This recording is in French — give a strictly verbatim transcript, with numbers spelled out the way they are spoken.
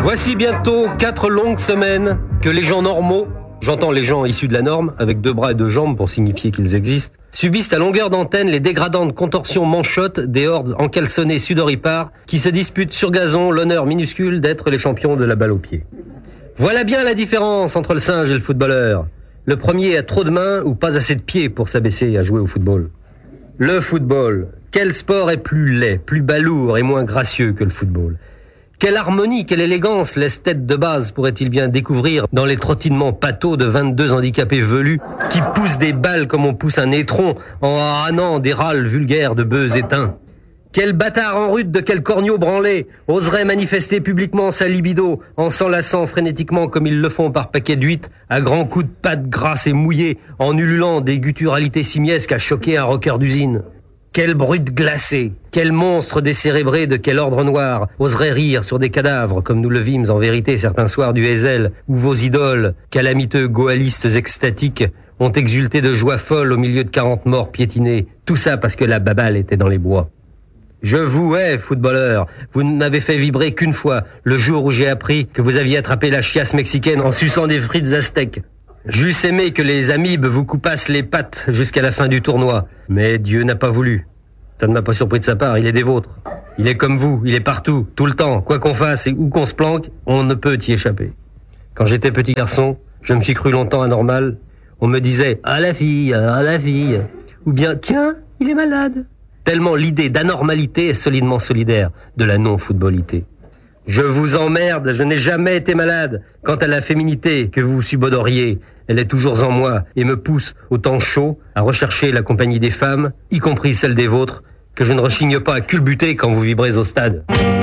Voici bientôt quatre longues semaines que les gens normaux, j'entends les gens issus de la norme, avec deux bras et deux jambes pour signifier qu'ils existent, subissent à longueur d'antenne les dégradantes contorsions manchottes des hordes encalçonnées sudoripares qui se disputent sur gazon l'honneur minuscule d'être les champions de la balle au pied. Voilà bien la différence entre le singe et le footballeur. Le premier a trop de mains ou pas assez de pieds pour s'abaisser à jouer au football. Le football. Quel sport est plus laid, plus balourd et moins gracieux que le football? Quelle harmonie, quelle élégance l'esthète de base pourrait-il bien découvrir dans les trottinements pâteaux de vingt-deux handicapés velus qui poussent des balles comme on pousse un étron en hannant des râles vulgaires de bœufs éteints? Quel bâtard en rute de quel corneau branlé oserait manifester publiquement sa libido en s'enlaçant frénétiquement comme ils le font par paquet d'huîtres à grands coups de pattes grasses et mouillées en ululant des gutturalités simiesques à choquer un rocker d'usine? Quelle brute glacée, quel monstre décérébré de quel ordre noir oserait rire sur des cadavres comme nous le vîmes en vérité certains soirs du Hazel où vos idoles, calamiteux goalistes extatiques, ont exulté de joie folle au milieu de quarante morts piétinés, tout ça parce que la baballe était dans les bois. Je vous hais, footballeur, vous n'avez fait vibrer qu'une fois, le jour où j'ai appris que vous aviez attrapé la chiasse mexicaine en suçant des frites aztèques. J'eusse aimé que les amibes vous coupassent les pattes jusqu'à la fin du tournoi, mais Dieu n'a pas voulu. Ça ne m'a pas surpris de sa part, il est des vôtres. Il est comme vous, il est partout, tout le temps, quoi qu'on fasse et où qu'on se planque, on ne peut y échapper. Quand j'étais petit garçon, je me suis cru longtemps anormal. On me disait « Ah la fille, ah la fille » ou bien « Tiens, il est malade ». Tellement l'idée d'anormalité est solidement solidaire de la non-footballité. Je vous emmerde, je n'ai jamais été malade. Quant à la féminité que vous subodoriez, elle est toujours en moi et me pousse au temps chaud à rechercher la compagnie des femmes, y compris celle des vôtres, que je ne rechigne pas à culbuter quand vous vibrez au stade.